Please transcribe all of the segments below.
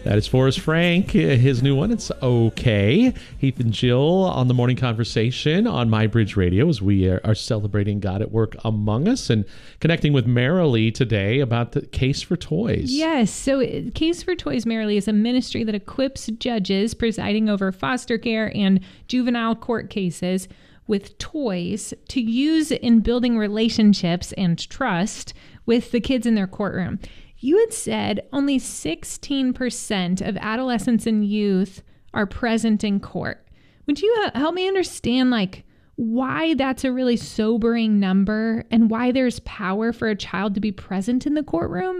That is Forrest Frank, his new one. It's okay. Heath and Jill on the Morning Conversation on MyBridge Radio as we are celebrating God at work among us and connecting with Marilee today about the Case for Toys. Yes. So Case for Toys, Marilee, is a ministry that equips judges presiding over foster care and juvenile court cases with toys to use in building relationships and trust with the kids in their courtroom. You had said only 16% of adolescents and youth are present in court. Would you help me understand, why that's a really sobering number and why there's power for a child to be present in the courtroom?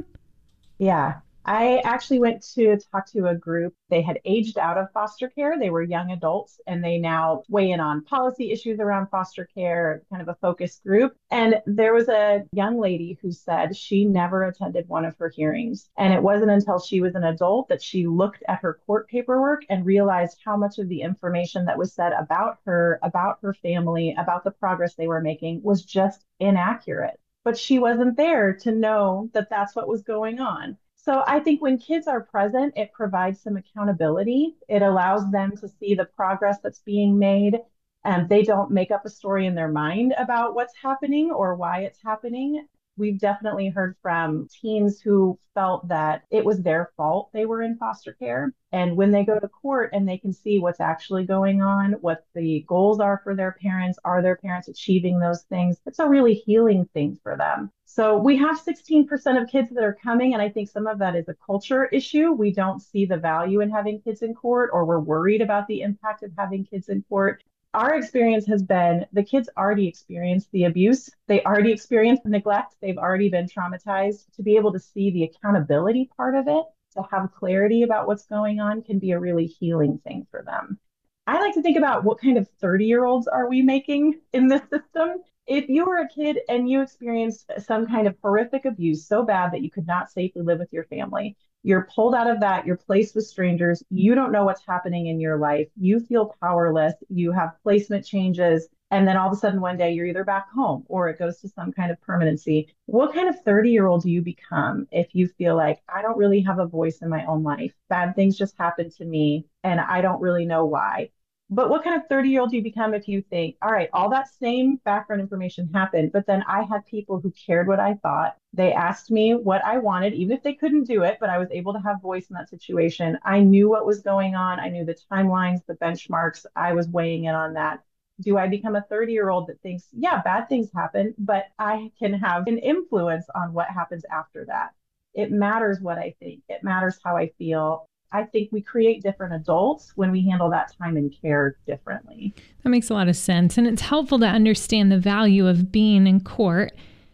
Yeah. I actually went to talk to a group. They had aged out of foster care. They were young adults, and they now weigh in on policy issues around foster care, kind of a focus group. And there was a young lady who said she never attended one of her hearings. And it wasn't until she was an adult that she looked at her court paperwork and realized how much of the information that was said about her family, about the progress they were making was just inaccurate. But she wasn't there to know that that's what was going on. So I think when kids are present, it provides some accountability. It allows them to see the progress that's being made, and they don't make up a story in their mind about what's happening or why it's happening. We've definitely heard from teens who felt that it was their fault they were in foster care. And when they go to court and they can see what's actually going on, what the goals are for their parents, are their parents achieving those things, it's a really healing thing for them. So we have 16% of kids that are coming, and I think some of that is a culture issue. We don't see the value in having kids in court, or we're worried about the impact of having kids in court. Our experience has been the kids already experienced the abuse. They already experienced the neglect. They've already been traumatized. To be able to see the accountability part of it, to have clarity about what's going on, can be a really healing thing for them. I like to think about what kind of 30-year-olds are we making in this system? If you were a kid and you experienced some kind of horrific abuse so bad that you could not safely live with your family, you're pulled out of that, you're placed with strangers, you don't know what's happening in your life, you feel powerless, you have placement changes, and then all of a sudden one day you're either back home or it goes to some kind of permanency. What kind of 30-year-old do you become if you feel like, I don't really have a voice in my own life? Bad things just happen to me and I don't really know why. But what kind of 30-year-old do you become if you think, all right, all that same background information happened, but then I had people who cared what I thought. They asked me what I wanted, even if they couldn't do it, but I was able to have voice in that situation. I knew what was going on. I knew the timelines, the benchmarks. I was weighing in on that. Do I become a 30-year-old that thinks, yeah, bad things happen, but I can have an influence on what happens after that? It matters what I think. It matters how I feel. I think we create different adults when we handle that time and care differently. That makes a lot of sense. And it's helpful to understand the value of being in court.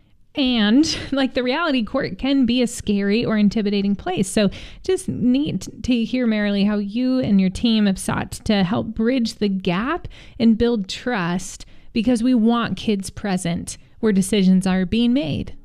And the reality, court can be a scary or intimidating place. So just neat to hear, Marilee, how you and your team have sought to help bridge the gap and build trust, because we want kids present where decisions are being made.